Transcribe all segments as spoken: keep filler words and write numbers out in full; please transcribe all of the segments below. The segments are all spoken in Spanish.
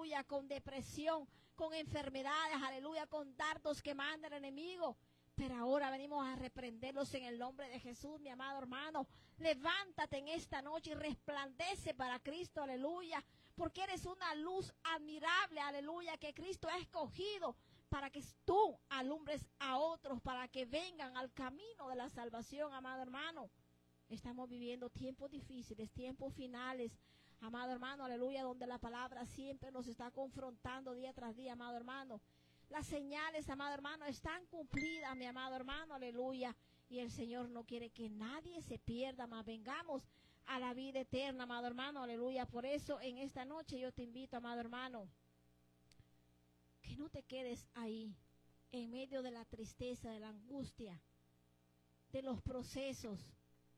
aleluya, con depresión, con enfermedades, aleluya, con dardos que manda el enemigo. Pero ahora venimos a reprenderlos en el nombre de Jesús, mi amado hermano. Levántate en esta noche y resplandece para Cristo, aleluya. Porque eres una luz admirable, aleluya, que Cristo ha escogido para que tú alumbres a otros, para que vengan al camino de la salvación, amado hermano. Estamos viviendo tiempos difíciles, tiempos finales, amado hermano, aleluya, donde la palabra siempre nos está confrontando día tras día, amado hermano. Las señales, amado hermano, están cumplidas, mi amado hermano, aleluya. Y el Señor no quiere que nadie se pierda, más vengamos a la vida eterna, amado hermano, aleluya. Por eso en esta noche yo te invito, amado hermano, que no te quedes ahí, en medio de la tristeza, de la angustia, de los procesos.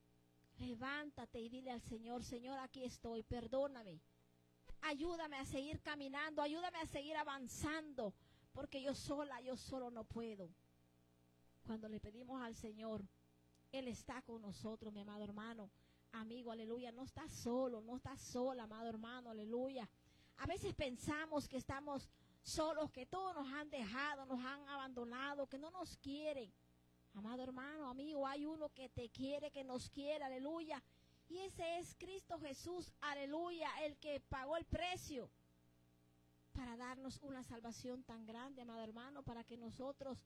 Levántate y dile al Señor, Señor, aquí estoy, perdóname. Ayúdame a seguir caminando, ayúdame a seguir avanzando. Porque yo sola, yo solo no puedo. Cuando le pedimos al Señor, Él está con nosotros, mi amado hermano, amigo, aleluya. No estás solo, no estás sola, amado hermano, aleluya. A veces pensamos que estamos solos, que todos nos han dejado, nos han abandonado, que no nos quieren. Amado hermano, amigo, hay uno que te quiere, que nos quiere, aleluya. Y ese es Cristo Jesús, aleluya, el que pagó el precio para darnos una salvación tan grande, amado hermano, para que nosotros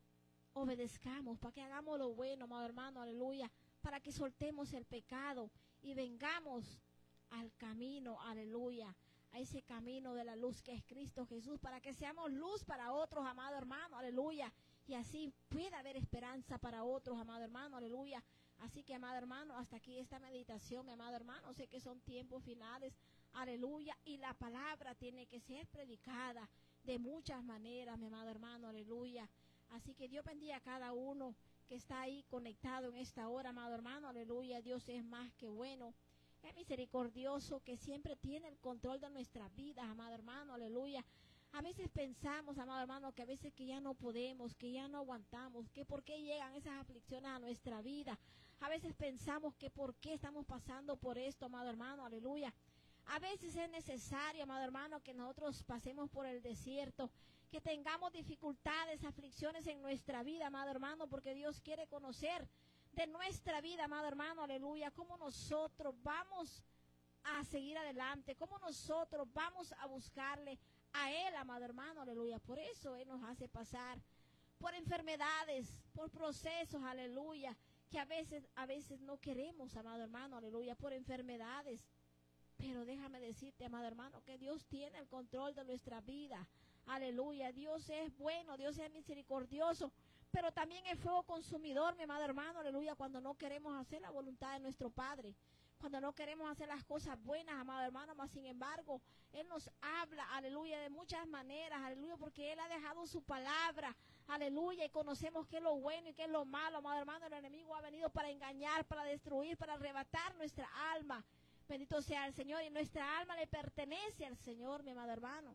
obedezcamos, para que hagamos lo bueno, amado hermano, aleluya, para que soltemos el pecado y vengamos al camino, aleluya, a ese camino de la luz que es Cristo Jesús, para que seamos luz para otros, amado hermano, aleluya, y así pueda haber esperanza para otros, amado hermano, aleluya. Así que, amado hermano, hasta aquí esta meditación, mi amado hermano, sé que son tiempos finales, aleluya, y la palabra tiene que ser predicada de muchas maneras, mi amado hermano, aleluya. Así que Dios bendiga a cada uno que está ahí conectado en esta hora, amado hermano, aleluya. Dios es más que bueno, es misericordioso, que siempre tiene el control de nuestras vidas, amado hermano, aleluya. A veces pensamos, amado hermano, que a veces que ya no podemos, que ya no aguantamos, que por qué llegan esas aflicciones a nuestra vida. A veces pensamos que por qué estamos pasando por esto, amado hermano, aleluya. A veces es necesario, amado hermano, que nosotros pasemos por el desierto, que tengamos dificultades, aflicciones en nuestra vida, amado hermano, porque Dios quiere conocer de nuestra vida, amado hermano, aleluya, cómo nosotros vamos a seguir adelante, cómo nosotros vamos a buscarle a Él, amado hermano, aleluya. Por eso Él nos hace pasar por enfermedades, por procesos, aleluya, que a veces, a veces no queremos, amado hermano, aleluya, por enfermedades. Pero déjame decirte, amado hermano, que Dios tiene el control de nuestra vida, aleluya. Dios es bueno, Dios es misericordioso, pero también es fuego consumidor, mi amado hermano, aleluya, cuando no queremos hacer la voluntad de nuestro Padre. Cuando no queremos hacer las cosas buenas, amado hermano, mas sin embargo, Él nos habla, aleluya, de muchas maneras, aleluya, porque Él ha dejado su palabra, aleluya, y conocemos qué es lo bueno y qué es lo malo, amado hermano. El enemigo ha venido para engañar, para destruir, para arrebatar nuestra alma. Bendito sea el Señor, y nuestra alma le pertenece al Señor, mi amado hermano.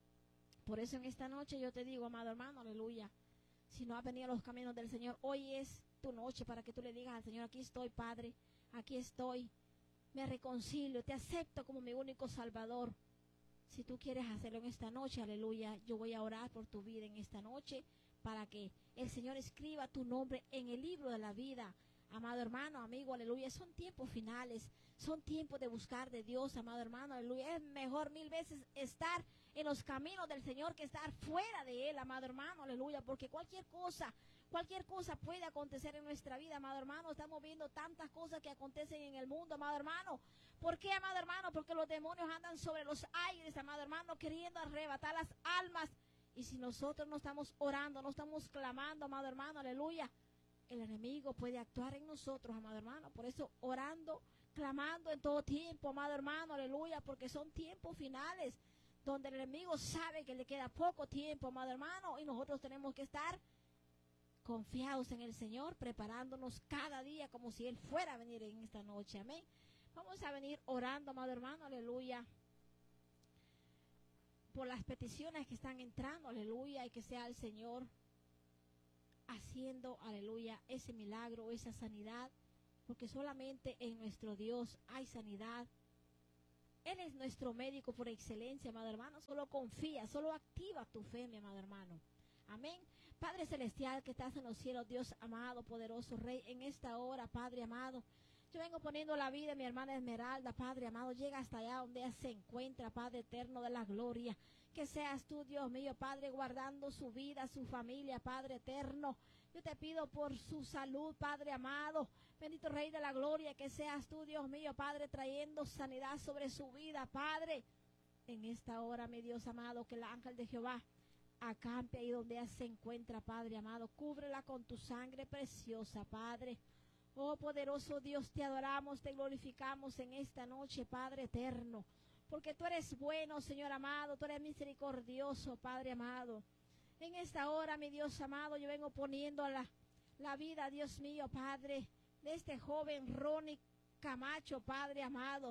Por eso en esta noche yo te digo, amado hermano, aleluya, si no has venido a los caminos del Señor, hoy es tu noche para que tú le digas al Señor, aquí estoy, Padre, aquí estoy. Me reconcilio, te acepto como mi único Salvador. Si tú quieres hacerlo en esta noche, aleluya, yo voy a orar por tu vida en esta noche para que el Señor escriba tu nombre en el libro de la vida. Amado hermano, amigo, aleluya, son tiempos finales, son tiempos de buscar de Dios, amado hermano, aleluya. Es mejor mil veces estar en los caminos del Señor que estar fuera de Él, amado hermano, aleluya, porque cualquier cosa, cualquier cosa puede acontecer en nuestra vida, amado hermano. Estamos viendo tantas cosas que acontecen en el mundo, amado hermano. ¿Por qué, amado hermano? Porque los demonios andan sobre los aires, amado hermano, queriendo arrebatar las almas. Y si nosotros no estamos orando, no estamos clamando, amado hermano, aleluya, el enemigo puede actuar en nosotros, amado hermano. Por eso orando, clamando en todo tiempo, amado hermano, aleluya, porque son tiempos finales donde el enemigo sabe que le queda poco tiempo, amado hermano, y nosotros tenemos que estar confiados en el Señor, preparándonos cada día como si Él fuera a venir en esta noche, amén. Vamos a venir orando, amado hermano, aleluya, por las peticiones que están entrando, aleluya, y que sea el Señor haciendo, aleluya, ese milagro, esa sanidad, porque solamente en nuestro Dios hay sanidad. Él es nuestro médico por excelencia, amado hermano. Solo confía, solo activa tu fe, mi amado hermano. Amén. Padre celestial que estás en los cielos, Dios amado, poderoso Rey, en esta hora, Padre amado, yo vengo poniendo la vida de mi hermana Esmeralda, Padre amado, llega hasta allá donde ella se encuentra, Padre eterno de la gloria. Que seas tú, Dios mío, Padre, guardando su vida, su familia, Padre eterno. Yo te pido por su salud, Padre amado. Bendito Rey de la gloria, que seas tú, Dios mío, Padre, trayendo sanidad sobre su vida, Padre. En esta hora, mi Dios amado, que el ángel de Jehová acampe ahí donde ella se encuentra, Padre amado. Cúbrela con tu sangre preciosa, Padre. Oh, poderoso Dios, te adoramos, te glorificamos en esta noche, Padre eterno. Porque tú eres bueno, Señor amado, tú eres misericordioso, Padre amado. En esta hora, mi Dios amado, yo vengo poniendo la, la vida, Dios mío, Padre, de este joven Ronnie Camacho, Padre amado.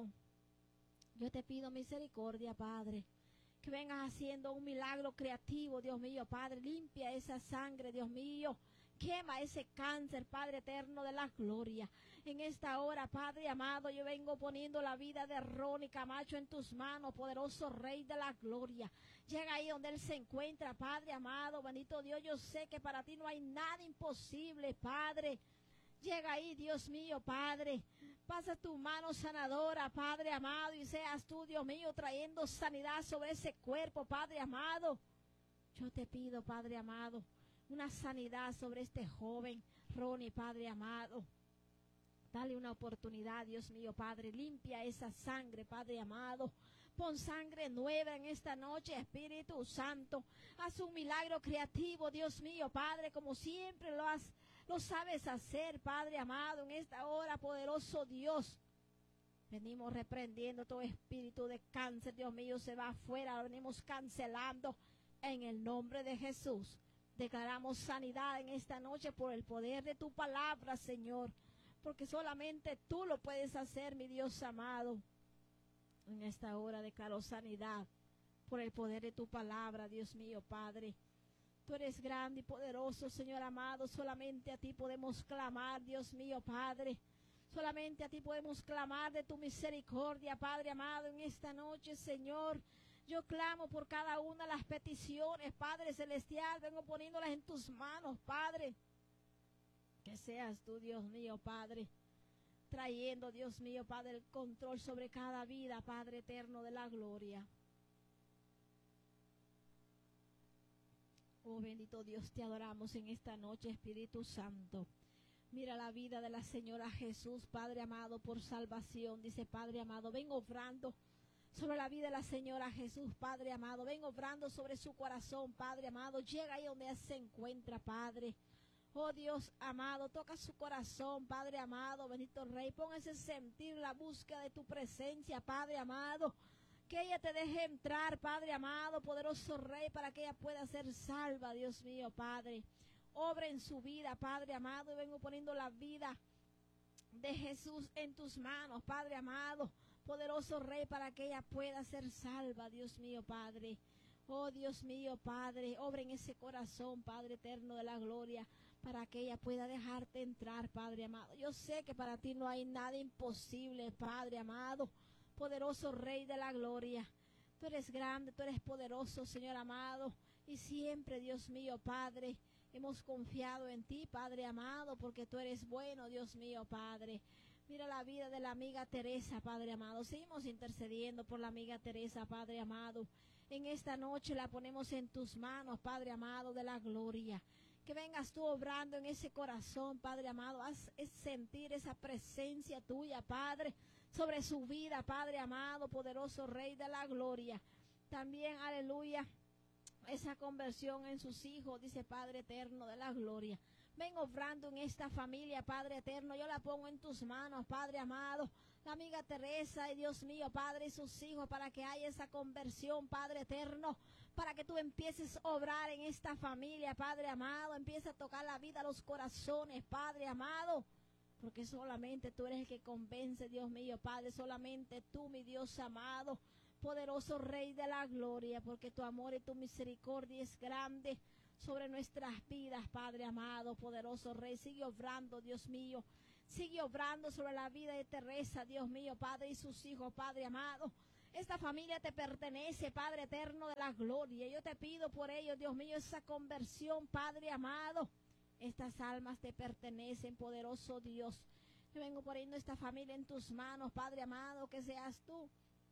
Yo te pido misericordia, Padre, que vengas haciendo un milagro creativo, Dios mío, Padre. Limpia esa sangre, Dios mío. Quema ese cáncer, Padre eterno de la gloria. En esta hora, Padre amado, yo vengo poniendo la vida de Ronnie Camacho en tus manos, poderoso Rey de la gloria. Llega ahí donde él se encuentra, Padre amado, bendito Dios. Yo sé que para ti no hay nada imposible, Padre. Llega ahí, Dios mío, Padre. Pasa tu mano sanadora, Padre amado, y seas tú, Dios mío, trayendo sanidad sobre ese cuerpo, Padre amado. Yo te pido, Padre amado, una sanidad sobre este joven Ronnie, Padre amado. Dale una oportunidad, Dios mío, Padre. Limpia esa sangre, Padre amado. Pon sangre nueva en esta noche, Espíritu Santo. Haz un milagro creativo, Dios mío, Padre, como siempre lo has, lo sabes hacer, Padre amado, en esta hora, poderoso Dios. Venimos reprendiendo todo espíritu de cáncer, Dios mío, se va afuera. Venimos cancelando en el nombre de Jesús. Declaramos sanidad en esta noche por el poder de tu palabra, Señor. Porque solamente tú lo puedes hacer, mi Dios amado. En esta hora declaro sanidad por el poder de tu palabra, Dios mío, Padre. Tú eres grande y poderoso, Señor amado. Solamente a ti podemos clamar, Dios mío, Padre. Solamente a ti podemos clamar de tu misericordia, Padre amado, en esta noche, Señor. Yo clamo por cada una de las peticiones, Padre celestial. Vengo poniéndolas en tus manos, Padre. Que seas tú, Dios mío, Padre, trayendo, Dios mío, Padre, el control sobre cada vida, Padre eterno de la gloria. Oh, bendito Dios, te adoramos en esta noche, Espíritu Santo. Mira la vida de la señora Jesús, Padre amado, por salvación. Dice, Padre amado, ven obrando sobre la vida de la señora Jesús, Padre amado. Ven obrando sobre su corazón, Padre amado. Llega ahí donde se encuentra, Padre. Oh Dios amado, toca su corazón, Padre amado, bendito Rey. Póngase a sentir la búsqueda de tu presencia, Padre amado. Que ella te deje entrar, Padre amado, poderoso Rey, para que ella pueda ser salva, Dios mío, Padre. Obra en su vida, Padre amado. Y vengo poniendo la vida de Jesús en tus manos, Padre amado, poderoso Rey, para que ella pueda ser salva, Dios mío, Padre. Oh Dios mío, Padre, obra en ese corazón, Padre eterno de la gloria, para que ella pueda dejarte entrar, Padre amado. Yo sé que para ti no hay nada imposible, Padre amado, poderoso Rey de la gloria. Tú eres grande, tú eres poderoso, Señor amado, y siempre, Dios mío, Padre, hemos confiado en ti, Padre amado, porque tú eres bueno, Dios mío, Padre. Mira la vida de la amiga Teresa, Padre amado. Seguimos intercediendo por la amiga Teresa, Padre amado. En esta noche la ponemos en tus manos, Padre amado de la gloria. Que vengas tú obrando en ese corazón, Padre amado. Haz sentir esa presencia tuya, Padre, sobre su vida, Padre amado, poderoso Rey de la gloria. También, aleluya, esa conversión en sus hijos, dice Padre eterno de la gloria. Ven obrando en esta familia, Padre eterno. Yo la pongo en tus manos, Padre amado. La amiga Teresa y Dios mío, Padre, y sus hijos, para que haya esa conversión, Padre eterno. Para que tú empieces a obrar en esta familia, Padre amado. Empieza a tocar la vida, los corazones, Padre amado. Porque solamente tú eres el que convence, Dios mío, Padre. Solamente tú, mi Dios amado, poderoso Rey de la gloria. Porque tu amor y tu misericordia es grande sobre nuestras vidas, Padre amado, poderoso Rey. Sigue obrando, Dios mío. Sigue obrando sobre la vida de Teresa, Dios mío, Padre, y sus hijos, Padre amado. Esta familia te pertenece, Padre eterno de la gloria. Yo te pido por ellos, Dios mío, esa conversión, Padre amado. Estas almas te pertenecen, poderoso Dios. Yo vengo poniendo esta familia en tus manos, Padre amado, que seas tú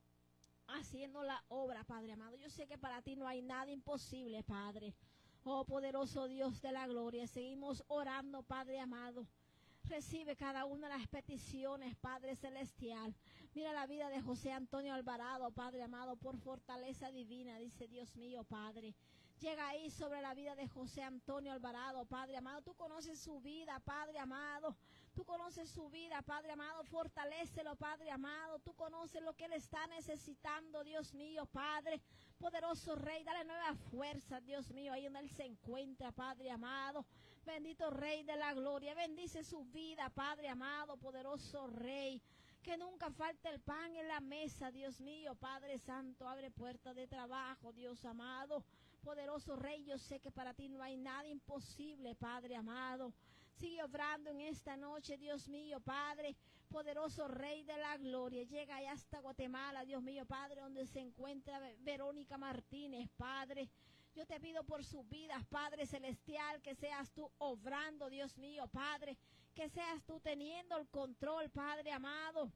haciendo la obra, Padre amado. Yo sé que para ti no hay nada imposible, Padre. Oh, poderoso Dios de la gloria, seguimos orando, Padre amado. Recibe cada una de las peticiones, Padre celestial. Mira la vida de José Antonio Alvarado, Padre amado, por fortaleza divina, dice Dios mío, Padre. Llega ahí sobre la vida de José Antonio Alvarado, Padre amado. Tú conoces su vida, Padre amado. Tú conoces su vida, Padre amado. Fortalécelo, Padre amado. Tú conoces lo que él está necesitando, Dios mío, Padre. Poderoso Rey, dale nueva fuerza, Dios mío, ahí donde él se encuentra, Padre amado. Bendito Rey de la gloria. Bendice su vida, Padre amado, poderoso Rey. Que nunca falte el pan en la mesa, Dios mío, Padre Santo. Abre puertas de trabajo, Dios amado. Poderoso Rey, yo sé que para ti no hay nada imposible, Padre amado. Sigue obrando en esta noche, Dios mío, Padre. Poderoso Rey de la gloria. Llega allá hasta Guatemala, Dios mío, Padre, donde se encuentra Verónica Martínez, Padre. Yo te pido por sus vidas, Padre celestial, que seas tú obrando, Dios mío, Padre. Que seas tú teniendo el control, Padre amado.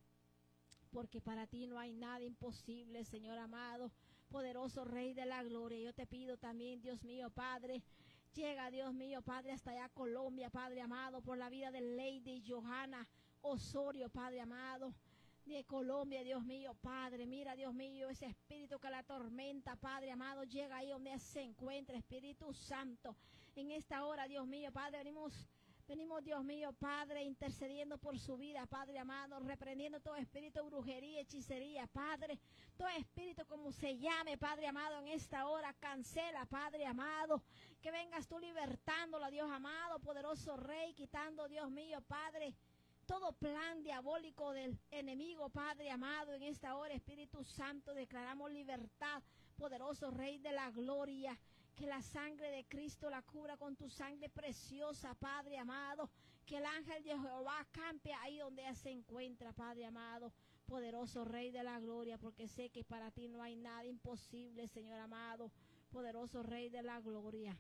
Porque para ti no hay nada imposible, Señor amado. Poderoso Rey de la gloria. Yo te pido también, Dios mío, Padre. Llega, Dios mío, Padre, hasta allá Colombia, Padre amado, por la vida de Lady Johanna Osorio, Padre amado. De Colombia, Dios mío, Padre, mira, Dios mío, ese espíritu que la tormenta, Padre amado, llega ahí donde se encuentra, Espíritu Santo, en esta hora, Dios mío, Padre, venimos, venimos, Dios mío, Padre, intercediendo por su vida, Padre amado, reprendiendo todo espíritu de brujería, hechicería, Padre, todo espíritu como se llame, Padre amado, en esta hora, cancela, Padre amado, que vengas tú libertándola, Dios amado, poderoso Rey, quitando, Dios mío, Padre, todo plan diabólico del enemigo, Padre amado, en esta hora, Espíritu Santo, declaramos libertad, poderoso Rey de la gloria, que la sangre de Cristo la cubra con tu sangre preciosa, Padre amado, que el ángel de Jehová campe ahí donde se encuentra, Padre amado, poderoso Rey de la gloria, porque sé que para ti no hay nada imposible, Señor amado, poderoso Rey de la gloria.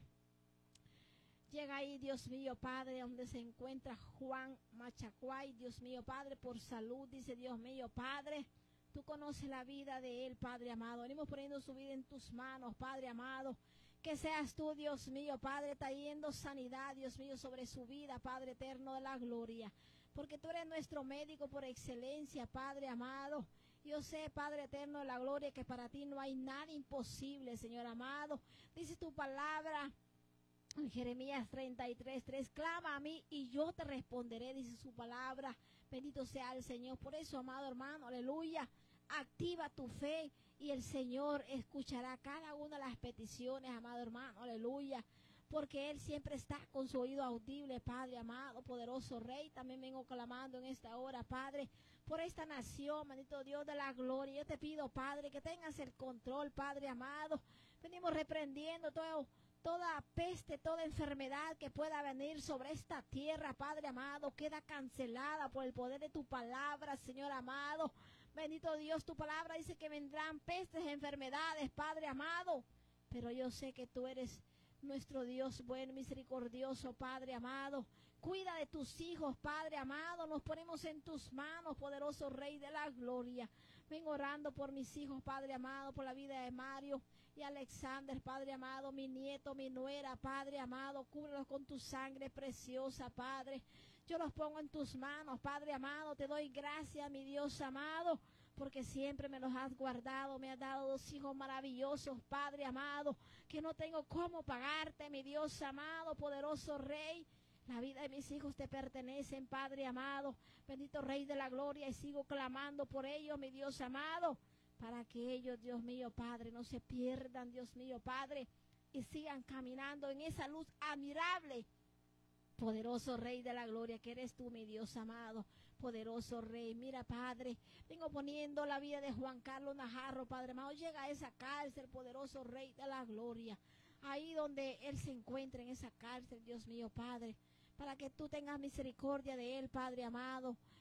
Llega ahí, Dios mío, Padre, donde se encuentra Juan Machacuay, Dios mío, Padre, por salud, dice Dios mío, Padre, tú conoces la vida de él, Padre amado, venimos poniendo su vida en tus manos, Padre amado, que seas tú, Dios mío, Padre, trayendo sanidad, Dios mío, sobre su vida, Padre eterno de la gloria, porque tú eres nuestro médico por excelencia, Padre amado. Yo sé, Padre eterno de la gloria, que para ti no hay nada imposible, Señor amado, dice tu palabra, en Jeremías treinta y tres, tres, clama a mí y yo te responderé, dice su palabra. Bendito sea el Señor. Por eso, amado hermano, aleluya, activa tu fe y el Señor escuchará cada una de las peticiones, amado hermano, aleluya. Porque Él siempre está con su oído audible, Padre amado, poderoso Rey. También vengo clamando en esta hora, Padre, por esta nación, bendito Dios de la gloria. Yo te pido, Padre, que tengas el control, Padre amado. Venimos reprendiendo todo. Toda peste, toda enfermedad que pueda venir sobre esta tierra, Padre amado, queda cancelada por el poder de tu palabra, Señor amado. Bendito Dios, tu palabra dice que vendrán pestes, enfermedades, Padre amado. Pero yo sé que tú eres nuestro Dios bueno, misericordioso, Padre amado. Cuida de tus hijos, Padre amado. Nos ponemos en tus manos, poderoso Rey de la gloria. Vengo orando por mis hijos, Padre amado, por la vida de Mario y Alexander, Padre amado, mi nieto, mi nuera, Padre amado, cúbrelos con tu sangre preciosa, Padre. Yo los pongo en tus manos, Padre amado, te doy gracias, mi Dios amado, porque siempre me los has guardado, me has dado dos hijos maravillosos, Padre amado, que no tengo cómo pagarte, mi Dios amado, poderoso Rey. La vida de mis hijos te pertenecen, Padre amado, bendito Rey de la gloria, y sigo clamando por ellos, mi Dios amado, para que ellos, Dios mío, Padre, no se pierdan, Dios mío, Padre, y sigan caminando en esa luz admirable. Poderoso Rey de la gloria, que eres tú, mi Dios amado, poderoso Rey. Mira, Padre, vengo poniendo la vida de Juan Carlos Najarro, Padre amado, llega a esa cárcel, poderoso Rey de la gloria, ahí donde él se encuentra, en esa cárcel, Dios mío, Padre, para que tú tengas misericordia de él, Padre amado,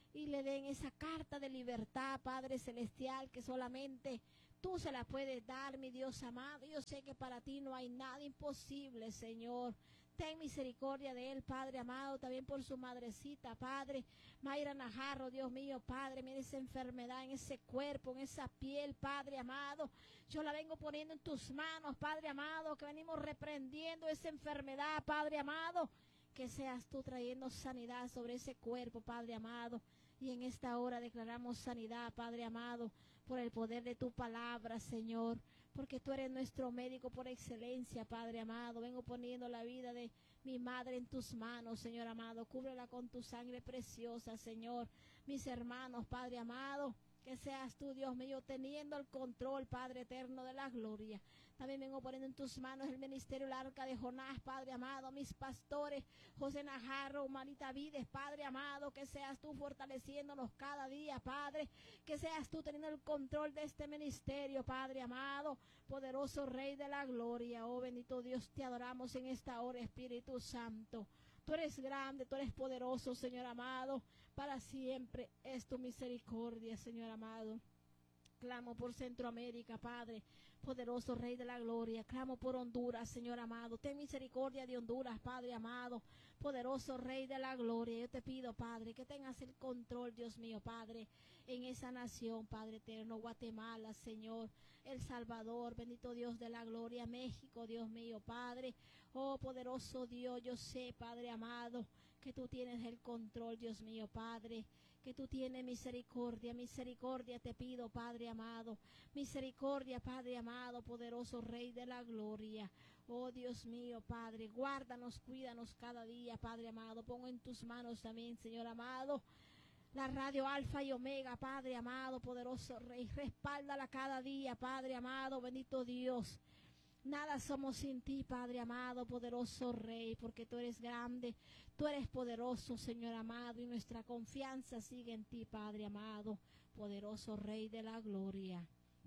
y le den esa carta de libertad, Padre Celestial, que solamente tú se la puedes dar, mi Dios amado. Yo sé que para ti no hay nada imposible, Señor. Ten misericordia de él, Padre amado, también por su madrecita, Padre. Mayra Najarro, Dios mío, Padre, mira esa enfermedad en ese cuerpo, en esa piel, Padre amado. Yo la vengo poniendo en tus manos, Padre amado, que venimos reprendiendo esa enfermedad, Padre amado. Que seas tú trayendo sanidad sobre ese cuerpo, Padre amado. Y en esta hora declaramos sanidad, Padre amado, por el poder de tu palabra, Señor. Porque tú eres nuestro médico por excelencia, Padre amado. Vengo poniendo la vida de mi madre en tus manos, Señor amado. Cúbrela con tu sangre preciosa, Señor. Mis hermanos, Padre amado, que seas tú, Dios mío, teniendo el control, Padre eterno de la gloria. También vengo poniendo en tus manos el ministerio, el arca de Jonás, Padre amado, mis pastores, José Najarro, Marita Vides, Padre amado, que seas tú fortaleciéndonos cada día, Padre, que seas tú teniendo el control de este ministerio, Padre amado, poderoso Rey de la gloria. Oh bendito Dios, te adoramos en esta hora, Espíritu Santo. Tú eres grande, tú eres poderoso, Señor amado, para siempre es tu misericordia, Señor amado. Clamo por Centroamérica, Padre, poderoso Rey de la gloria. Clamo por Honduras, Señor amado. Ten misericordia de Honduras, Padre amado, poderoso Rey de la gloria. Yo te pido, Padre, que tengas el control, Dios mío, Padre, en esa nación, Padre eterno. Guatemala, Señor, El Salvador, bendito Dios de la gloria. México, Dios mío, Padre. Oh, poderoso Dios, yo sé, Padre amado, que tú tienes el control, Dios mío, Padre, que tú tienes misericordia, misericordia te pido, Padre amado, misericordia, Padre amado, poderoso Rey de la gloria. Oh, Dios mío, Padre, guárdanos, cuídanos cada día, Padre amado. Pongo en tus manos también, Señor amado, la radio Alfa y Omega, Padre amado, poderoso Rey. Respáldala cada día, Padre amado, bendito Dios. Nada somos sin ti, Padre amado, poderoso Rey, porque tú eres grande, tú eres poderoso, Señor amado, y nuestra confianza sigue en ti, Padre amado, poderoso Rey de la gloria.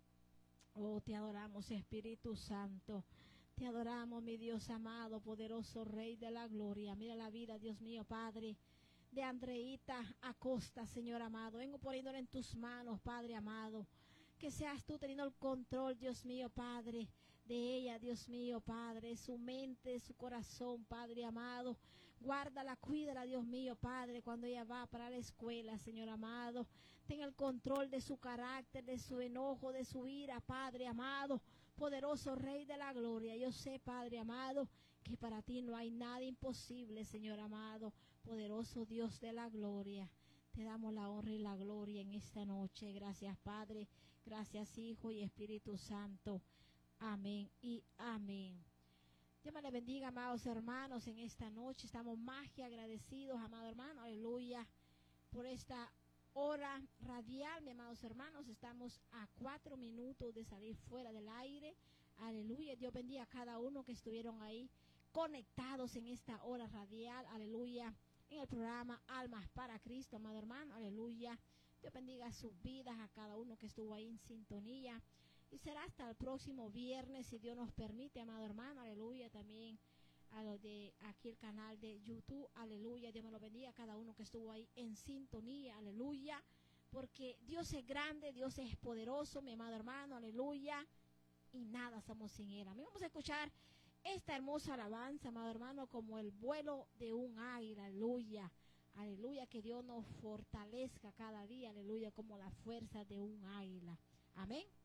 Oh, te adoramos, Espíritu Santo, te adoramos, mi Dios amado, poderoso Rey de la gloria. Mira la vida, Dios mío, Padre, de Andreita Acosta, Señor amado. Vengo poniéndola en tus manos, Padre amado, que seas tú teniendo el control, Dios mío, Padre, de ella, Dios mío, Padre, su mente, su corazón, Padre amado. Guárdala, cuídala, Dios mío, Padre, cuando ella va para la escuela, Señor amado. Ten el control de su carácter, de su enojo, de su ira, Padre amado, poderoso Rey de la gloria. Yo sé, Padre amado, que para ti no hay nada imposible, Señor amado, poderoso Dios de la gloria. Te damos la honra y la gloria en esta noche. Gracias, Padre. Gracias, Hijo y Espíritu Santo. Amén y amén. Dios me le bendiga, amados hermanos, en esta noche. Estamos más que agradecidos, amado hermano, aleluya, por esta hora radial, mis amados hermanos. Estamos a cuatro minutos de salir fuera del aire, aleluya. Dios bendiga a cada uno que estuvieron ahí conectados en esta hora radial, aleluya, en el programa Almas para Cristo, amado hermano, aleluya. Dios bendiga sus vidas a cada uno que estuvo ahí en sintonía. Y será hasta el próximo viernes, si Dios nos permite, amado hermano, aleluya. También a los de aquí el canal de YouTube, aleluya. Dios me lo bendiga a cada uno que estuvo ahí en sintonía, aleluya. Porque Dios es grande, Dios es poderoso, mi amado hermano, aleluya. Y nada somos sin Él. A mí vamos a escuchar esta hermosa alabanza, amado hermano, como el vuelo de un águila, aleluya. Aleluya, que Dios nos fortalezca cada día, aleluya, como la fuerza de un águila. Amén.